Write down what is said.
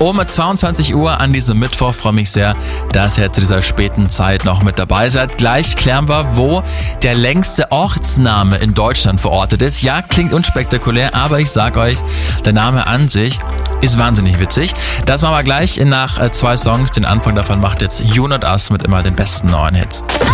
Um 22 Uhr an diesem Mittwoch. Freue mich sehr, dass ihr zu dieser späten Zeit noch mit dabei seid. Gleich klären wir, wo der längste Ortsname in Deutschland verortet ist. Ja, klingt unspektakulär, aber ich sag euch, der Name an sich ist wahnsinnig witzig. Das machen wir gleich nach 2 Songs. Den Anfang davon macht jetzt You Not Us mit immer den besten neuen Hits.